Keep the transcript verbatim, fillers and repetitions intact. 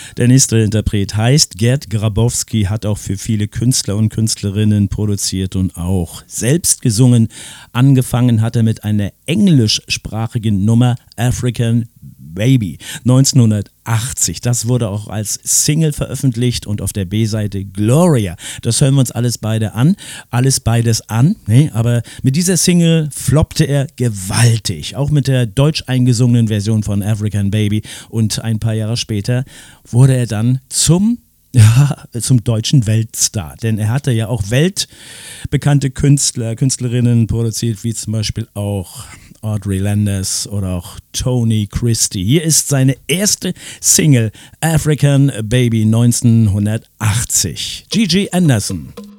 Der nächste Interpret heißt Gerd Grabowski, hat auch für viele Künstler und Künstlerinnen produziert und auch selbst gesungen. Angefangen hat er mit einer englischsprachigen Nummer, African Baby, neunzehnhundertachtzig. Das wurde auch als Single veröffentlicht und auf der B-Seite Gloria. Das hören wir uns alles beide an, alles beides an. Nee, aber mit dieser Single floppte er gewaltig, auch mit der deutsch eingesungenen Version von African Baby. Und ein paar Jahre später wurde er dann zum Ja, zum deutschen Weltstar, denn er hatte ja auch weltbekannte Künstler, Künstlerinnen produziert, wie zum Beispiel auch Audrey Landers oder auch Tony Christie. Hier ist seine erste Single, African Baby neunzehnhundertachtzig. Gigi Anderson.